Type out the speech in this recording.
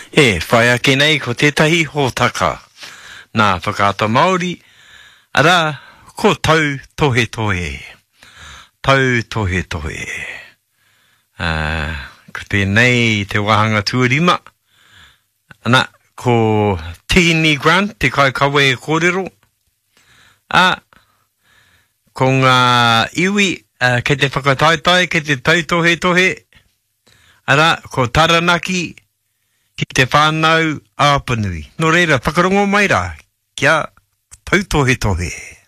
E, whai ake nei ko tētahi hōtaka. Nā whakata Māori, ara, ko tau tohe tohe. Tau tohe tohe. Ko tēnei te wahanga tuarima. Ana, ko Tihini Grant, te kai kawe e kōrero. Ko ngā iwi, kei te whakataitai, kei te tau tohe tohe. Ara, ko Taranaki, ki te whānau āpanui. Nō reira, whakarongo mai rā, kia tau tohe tohe.